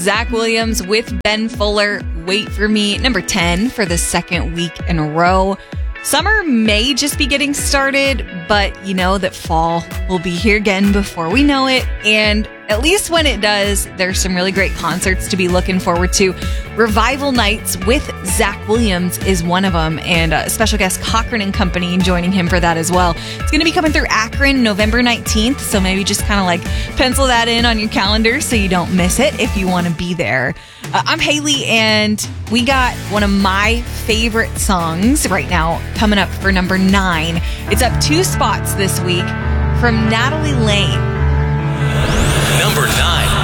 Zach Williams with Ben Fuller, Wait For Me, number 10 for the second week in a row. Summer may just be getting started, but you know that fall will be here again before we know it. And at least when it does, there's some really great concerts to be looking forward to. Revival Nights with Zach Williams is one of them, and special guest Cochran and Company joining him for that as well. It's going to be coming through Akron November 19th, so maybe just kind of like pencil that in on your calendar so you don't miss it if you want to be there. I'm Haley, and we got one of my favorite songs right now coming up for number 9. It's up 2 spots this week from Natalie Lane. Number 9.